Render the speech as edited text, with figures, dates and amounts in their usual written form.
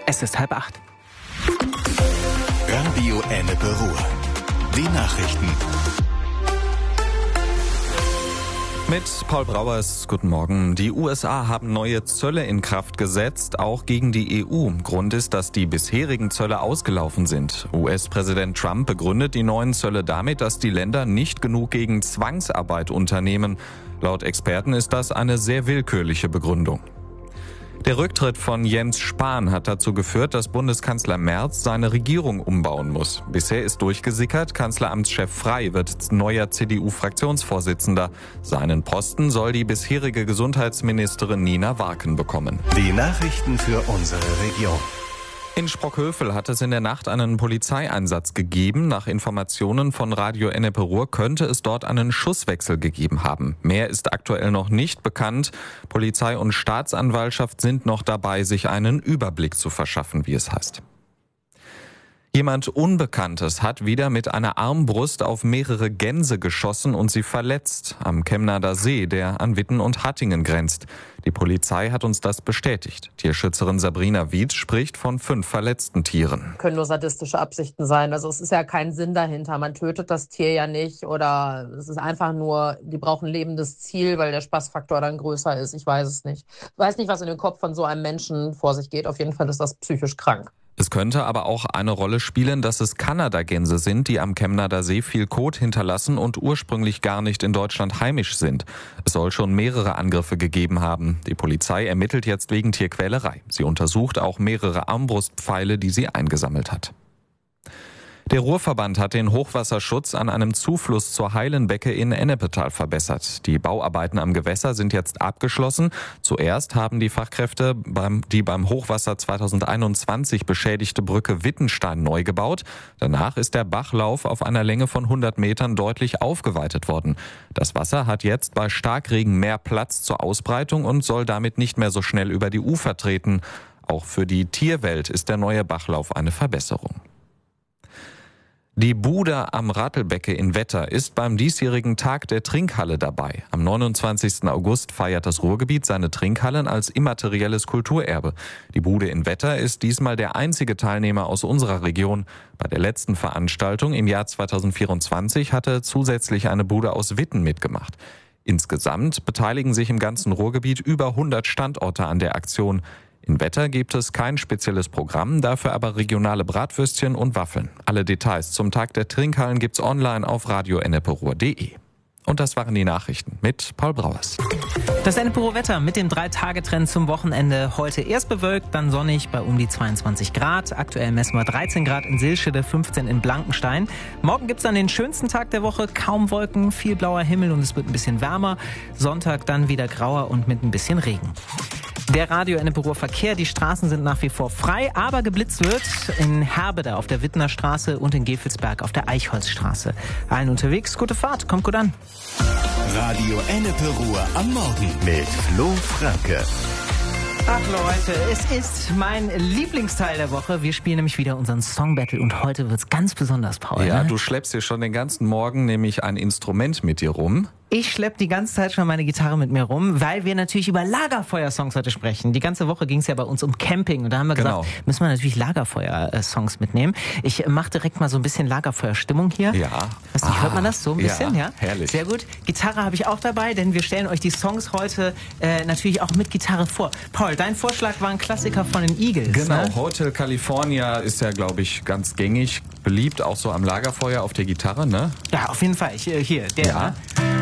Es ist 7:30. Radio Ennepe Ruhr. Die Nachrichten. Mit Paul Brauers, guten Morgen. Die USA haben neue Zölle in Kraft gesetzt, auch gegen die EU. Grund ist, dass die bisherigen Zölle ausgelaufen sind. US-Präsident Trump begründet die neuen Zölle damit, dass die Länder nicht genug gegen Zwangsarbeit unternehmen. Laut Experten ist das eine sehr willkürliche Begründung. Der Rücktritt von Jens Spahn hat dazu geführt, dass Bundeskanzler Merz seine Regierung umbauen muss. Bisher ist durchgesickert, Kanzleramtschef Frey wird neuer CDU-Fraktionsvorsitzender. Seinen Posten soll die bisherige Gesundheitsministerin Nina Warken bekommen. Die Nachrichten für unsere Region. In Sprockhövel hat es in der Nacht einen Polizeieinsatz gegeben. Nach Informationen von Radio Ennepe Ruhr könnte es dort einen Schusswechsel gegeben haben. Mehr ist aktuell noch nicht bekannt. Polizei und Staatsanwaltschaft sind noch dabei, sich einen Überblick zu verschaffen, wie es heißt. Jemand Unbekanntes hat wieder mit einer Armbrust auf mehrere Gänse geschossen und sie verletzt am Kemnader See, der an Witten und Hattingen grenzt. Die Polizei hat uns das bestätigt. Tierschützerin Sabrina Wiedz spricht von 5 verletzten Tieren. Können nur sadistische Absichten sein. Also es ist ja kein Sinn dahinter. Man tötet das Tier ja nicht oder es ist einfach nur, die brauchen ein lebendes Ziel, weil der Spaßfaktor dann größer ist. Ich weiß es nicht. Ich weiß nicht, was in den Kopf von so einem Menschen vor sich geht. Auf jeden Fall ist das psychisch krank. Es könnte aber auch eine Rolle spielen, dass es Kanadagänse sind, die am Kemnader See viel Kot hinterlassen und ursprünglich gar nicht in Deutschland heimisch sind. Es soll schon mehrere Angriffe gegeben haben. Die Polizei ermittelt jetzt wegen Tierquälerei. Sie untersucht auch mehrere Armbrustpfeile, die sie eingesammelt hat. Der Ruhrverband hat den Hochwasserschutz an einem Zufluss zur Heilenbecke in Ennepetal verbessert. Die Bauarbeiten am Gewässer sind jetzt abgeschlossen. Zuerst haben die Fachkräfte die beim Hochwasser 2021 beschädigte Brücke Wittenstein neu gebaut. Danach ist der Bachlauf auf einer Länge von 100 Metern deutlich aufgeweitet worden. Das Wasser hat jetzt bei Starkregen mehr Platz zur Ausbreitung und soll damit nicht mehr so schnell über die Ufer treten. Auch für die Tierwelt ist der neue Bachlauf eine Verbesserung. Die Bude am Rattelbecke in Wetter ist beim diesjährigen Tag der Trinkhalle dabei. Am 29. August feiert das Ruhrgebiet seine Trinkhallen als immaterielles Kulturerbe. Die Bude in Wetter ist diesmal der einzige Teilnehmer aus unserer Region. Bei der letzten Veranstaltung im Jahr 2024 hatte zusätzlich eine Bude aus Witten mitgemacht. Insgesamt beteiligen sich im ganzen Ruhrgebiet über 100 Standorte an der Aktion. In Wetter gibt es kein spezielles Programm, dafür aber regionale Bratwürstchen und Waffeln. Alle Details zum Tag der Trinkhallen gibt's online auf radioenneperuhr.de. Und das waren die Nachrichten mit Paul Brauers. Das Ennepe Ruhr Wetter mit dem 3-Tage-Trend zum Wochenende. Heute erst bewölkt, dann sonnig bei um die 22 Grad. Aktuell messen wir 13 Grad in Silschede, 15 in Blankenstein. Morgen gibt's dann den schönsten Tag der Woche. Kaum Wolken, viel blauer Himmel und es wird ein bisschen wärmer. Sonntag dann wieder grauer und mit ein bisschen Regen. Der Radio Ennepe Ruhr Verkehr, die Straßen sind nach wie vor frei, aber geblitzt wird in Herbede auf der Wittener Straße und in Gefelsberg auf der Eichholzstraße. Allen unterwegs, gute Fahrt, kommt gut an. Radio Ennepe Ruhr am Morgen mit Flo Franke. Ach Leute, es ist mein Lieblingsteil der Woche. Wir spielen nämlich wieder unseren Song Battle und heute wird's ganz besonders, Paul. Ja, ne? du schleppst dir schon den ganzen Morgen nämlich ein Instrument mit dir rum. Ich schleppe die ganze Zeit schon meine Gitarre mit mir rum, weil wir natürlich über Lagerfeuer-Songs heute sprechen. Die ganze Woche ging es ja bei uns um Camping und da haben wir gesagt, müssen wir natürlich Lagerfeuer-Songs mitnehmen. Ich mache direkt mal so ein bisschen Lagerfeuer-Stimmung hier. Ja. Weiß nicht, hört man das so ein bisschen? Ja, herrlich. Sehr gut. Gitarre habe ich auch dabei, denn wir stellen euch die Songs heute natürlich auch mit Gitarre vor. Paul, dein Vorschlag war ein Klassiker von den Eagles. Genau, ne? Hotel California ist ja, glaube ich, ganz gängig, beliebt, auch so am Lagerfeuer auf der Gitarre, ne? Ja, auf jeden Fall. Hier, der. Ja. Ne?